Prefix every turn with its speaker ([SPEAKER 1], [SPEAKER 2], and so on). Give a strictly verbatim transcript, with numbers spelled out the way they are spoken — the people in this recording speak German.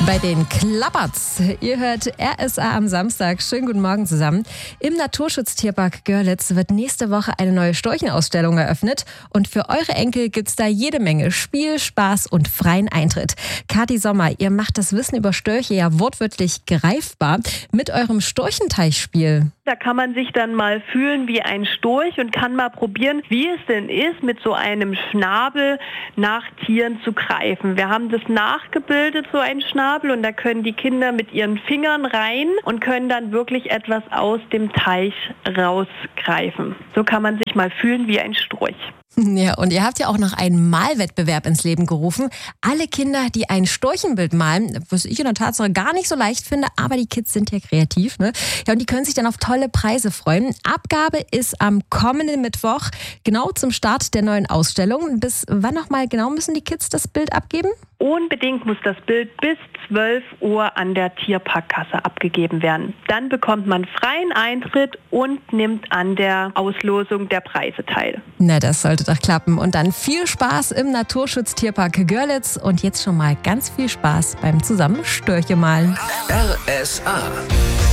[SPEAKER 1] Bei den Klapperts. Ihr hört R S A am Samstag. Schönen guten Morgen zusammen. Im Naturschutztierpark Görlitz wird nächste Woche eine neue Storchenausstellung eröffnet. Und für eure Enkel gibt's da jede Menge Spiel, Spaß und freien Eintritt. Kathi Sommer, ihr macht das Wissen über Störche ja wortwörtlich greifbar mit eurem Storchenteichspiel.
[SPEAKER 2] Da kann man sich dann mal fühlen wie ein Storch und kann mal probieren, wie es denn ist, mit so einem Schnabel nach Tieren zu greifen. Wir haben das nachgebildet, so ein Schnabel, und da können die Kinder mit ihren Fingern rein und können dann wirklich etwas aus dem Teich rausgreifen. So kann man sich mal fühlen wie ein Storch.
[SPEAKER 1] Ja, und ihr habt ja auch noch einen Malwettbewerb ins Leben gerufen. Alle Kinder, die ein Storchenbild malen, was ich in der Tatsache gar nicht so leicht finde, aber die Kids sind ja kreativ, ne? Ja, und die können sich dann auf tolle Preise freuen. Abgabe ist am kommenden Mittwoch, genau zum Start der neuen Ausstellung. Bis wann nochmal genau müssen die Kids das Bild abgeben?
[SPEAKER 2] Unbedingt muss das Bild bis zwölf Uhr an der Tierparkkasse abgegeben werden. Dann bekommt man freien Eintritt und nimmt an der Auslosung der Preise teil.
[SPEAKER 1] Na, das sollte doch klappen. Und dann viel Spaß im Naturschutztierpark Görlitz und jetzt schon mal ganz viel Spaß beim zusammen Störche malen.
[SPEAKER 3] R S A